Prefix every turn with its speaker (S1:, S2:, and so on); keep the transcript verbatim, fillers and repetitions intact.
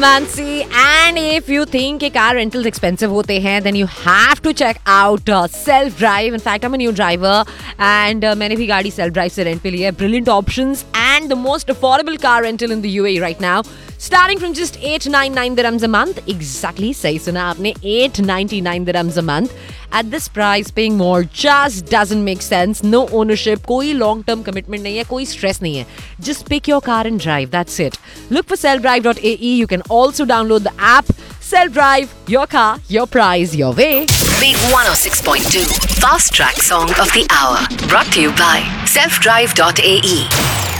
S1: Mansi, and if you think कि car rentals expensive होते हैं, then you have to check out uh, self drive. In fact, I'm a new driver and uh, मैंने भी गाड़ी self drive से rent पे ली है. Brilliant options and the most affordable car rental in the U A E right now. Starting from just eight ninety-nine dirhams a month. Exactly, सही सुना आपने, eight ninety-nine dirhams a month. At this price, paying more just doesn't make sense. No ownership, कोई long term commitment नहीं है, कोई stress नहीं है. Just pick your car and drive. That's it. Look for self drive dot A E. You can also download the app. Self Drive, your car, your price, your way.
S2: Beat one oh six point two Fast Track Song of the Hour. Brought to you by self drive dot A E.